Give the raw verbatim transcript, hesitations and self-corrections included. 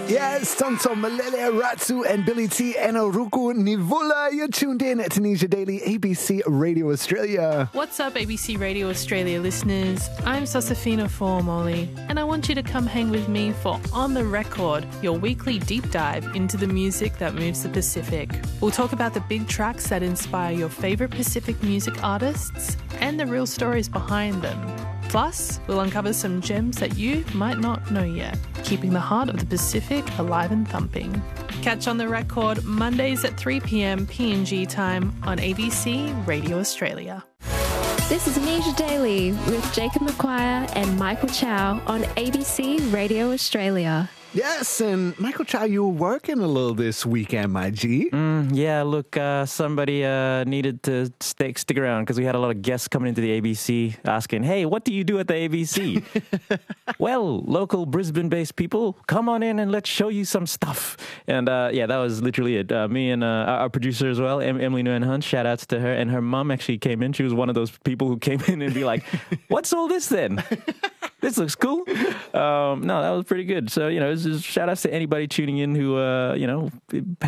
Yes, Tonso Malele Ratsu and Billy T and Oruku Nivula. You're tuned in at Tunisia Daily, A B C Radio Australia. What's up, A B C Radio Australia listeners? I'm Sosafina Formoli, and I want you to come hang with me for On The Record, your weekly deep dive into the music that moves the Pacific. We'll talk about the big tracks that inspire your favourite Pacific music artists and the real stories behind them. Plus, we'll uncover some gems that you might not know yet, keeping the heart of the Pacific alive and thumping. Catch On The Record Mondays at three p.m. P N G time on A B C Radio Australia. This is Tunisia Daily with Jacob McQuire and Michael Chow on A B C Radio Australia. Yes, and Michael Chow, you were working a little this weekend, my G. Mm, yeah, look, uh, somebody uh, needed to stick, stick around because we had a lot of guests coming into the A B C asking, hey, what do you do at the A B C? Well, local Brisbane-based people, come on in and let's show you some stuff. And uh, yeah, that was literally it. Uh, me and uh, our producer as well, em- Emily Nguyen Hunt, shout outs to her. And her mom actually came in. She was one of those people who came in and be like, what's all this then? This looks cool. Um, no, that was pretty good. So, you know, this is shout outs to anybody tuning in who, uh, you know,